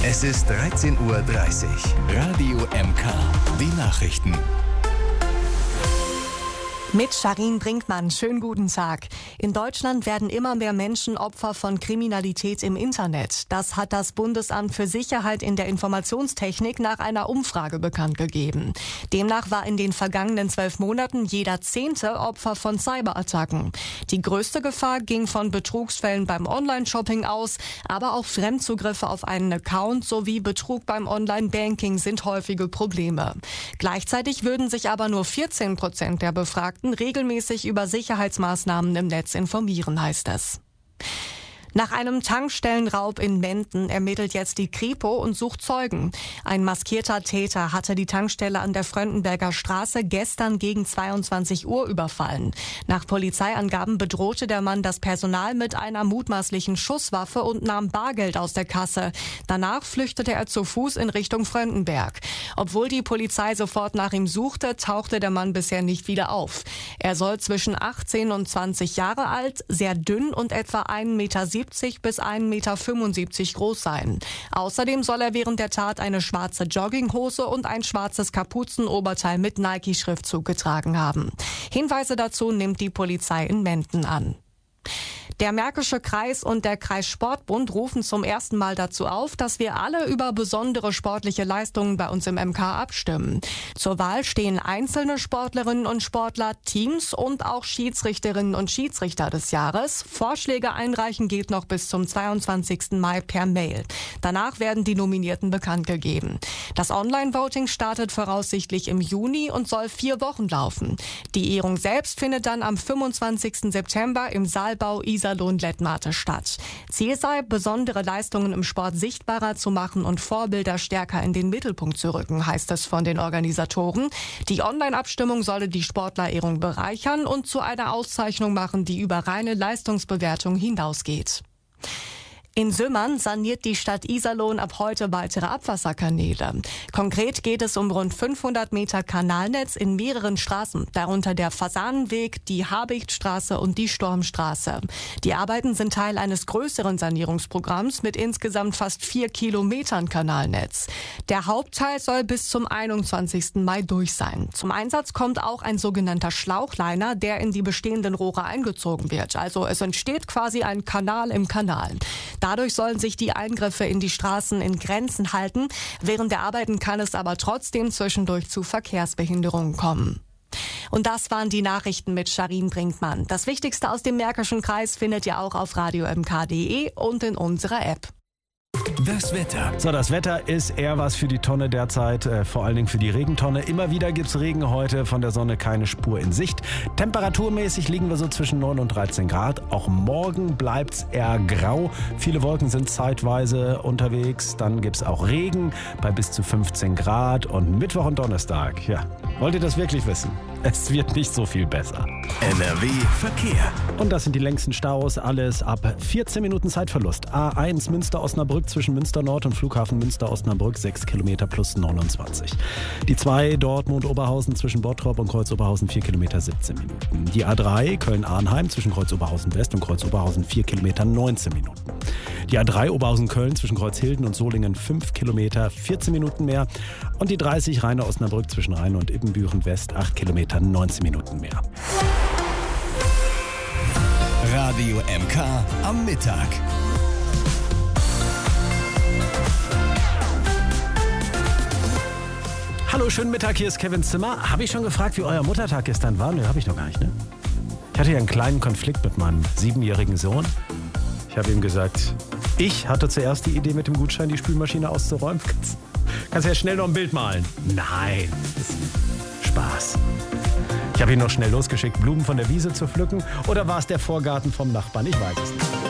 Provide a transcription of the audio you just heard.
Es ist 13:30 Uhr. Radio MK. Die Nachrichten. Mit Sharin Brinkmann, schönen guten Tag. In Deutschland werden immer mehr Menschen Opfer von Kriminalität im Internet. Das hat das Bundesamt für Sicherheit in der Informationstechnik nach einer Umfrage bekannt gegeben. Demnach war in den vergangenen 12 Monaten jeder 10. Opfer von Cyberattacken. Die größte Gefahr ging von Betrugsfällen beim Online-Shopping aus, aber auch Fremdzugriffe auf einen Account sowie Betrug beim Online-Banking sind häufige Probleme. Gleichzeitig würden sich aber nur 14% der Befragten regelmäßig über Sicherheitsmaßnahmen im Netz informieren, heißt es. Nach einem Tankstellenraub in Menden ermittelt jetzt die Kripo und sucht Zeugen. Ein maskierter Täter hatte die Tankstelle an der Fröndenberger Straße gestern gegen 22 Uhr überfallen. Nach Polizeiangaben bedrohte der Mann das Personal mit einer mutmaßlichen Schusswaffe und nahm Bargeld aus der Kasse. Danach flüchtete er zu Fuß in Richtung Fröndenberg. Obwohl die Polizei sofort nach ihm suchte, tauchte der Mann bisher nicht wieder auf. Er soll zwischen 18 und 20 Jahre alt, sehr dünn und etwa 1,70 Meter bis 1,75 Meter groß sein. Außerdem soll er während der Tat eine schwarze Jogginghose und ein schwarzes Kapuzenoberteil mit Nike-Schriftzug getragen haben. Hinweise dazu nimmt die Polizei in Menden an. Der Märkische Kreis und der Kreissportbund rufen zum ersten Mal dazu auf, dass wir alle über besondere sportliche Leistungen bei uns im MK abstimmen. Zur Wahl stehen einzelne Sportlerinnen und Sportler, Teams und auch Schiedsrichterinnen und Schiedsrichter des Jahres. Vorschläge einreichen geht noch bis zum 22. Mai per Mail. Danach werden die Nominierten bekannt gegeben. Das Online-Voting startet voraussichtlich im Juni und soll 4 Wochen laufen. Die Ehrung selbst findet dann am 25. September im Saalbau Iserlohn-Lettmate statt. Ziel sei, besondere Leistungen im Sport sichtbarer zu machen und Vorbilder stärker in den Mittelpunkt zu rücken, heißt es von den Organisatoren. Die Online-Abstimmung solle die Sportlerehrung bereichern und zu einer Auszeichnung machen, die über reine Leistungsbewertung hinausgeht. In Sümmern saniert die Stadt Iserlohn ab heute weitere Abwasserkanäle. Konkret geht es um rund 500 Meter Kanalnetz in mehreren Straßen, darunter der Fasanenweg, die Habichtstraße und die Stormstraße. Die Arbeiten sind Teil eines größeren Sanierungsprogramms mit insgesamt fast 4 Kilometern Kanalnetz. Der Hauptteil soll bis zum 21. Mai durch sein. Zum Einsatz kommt auch ein sogenannter Schlauchliner, der in die bestehenden Rohre eingezogen wird. Also es entsteht quasi ein Kanal im Kanal. Dadurch sollen sich die Eingriffe in die Straßen in Grenzen halten. Während der Arbeiten kann es aber trotzdem zwischendurch zu Verkehrsbehinderungen kommen. Und das waren die Nachrichten mit Sharin Brinkmann. Das Wichtigste aus dem Märkischen Kreis findet ihr auch auf radiomk.de und in unserer App. Das Wetter. So, das Wetter ist eher was für die Tonne derzeit, vor allen Dingen für die Regentonne. Immer wieder gibt's Regen heute, von der Sonne keine Spur in Sicht. Temperaturmäßig liegen wir so zwischen 9 und 13 Grad. Auch morgen bleibt's eher grau. Viele Wolken sind zeitweise unterwegs. Dann gibt's auch Regen bei bis zu 15 Grad. Und Mittwoch und Donnerstag, ja, wollt ihr das wirklich wissen? Es wird nicht so viel besser. NRW Verkehr. Und das sind die längsten Staus, alles ab 14 Minuten Zeitverlust. A1 Münster-Osnabrück zwischen Münster Nord und Flughafen Münster-Osnabrück 6 Kilometer plus 29. Die 2 Dortmund-Oberhausen zwischen Bottrop und Kreuz-Oberhausen 4 Kilometer 17 Minuten. Die A3 Köln-Arnheim zwischen Kreuz-Oberhausen West und Kreuz-Oberhausen 4 Kilometer 19 Minuten. Die A3 Oberhausen-Köln zwischen Kreuzhilden und Solingen 5 Kilometer 14 Minuten mehr. Und die 30 Rheine-Osnabrück zwischen Rheine und Ibbenbüren West 8 Kilometer 19 Minuten mehr. Radio MK am Mittag. Hallo, schönen Mittag, hier ist Kevin Zimmer. Habe ich schon gefragt, wie euer Muttertag gestern war? Ne, habe ich noch gar nicht, ne? Ich hatte ja einen kleinen Konflikt mit meinem 7-jährigen Sohn. Ich habe ihm gesagt, ich hatte zuerst die Idee, mit dem Gutschein die Spülmaschine auszuräumen. Kannst ja schnell noch ein Bild malen. Nein, das ist Spaß. Ich habe ihn noch schnell losgeschickt, Blumen von der Wiese zu pflücken. Oder war es der Vorgarten vom Nachbarn? Ich weiß es nicht.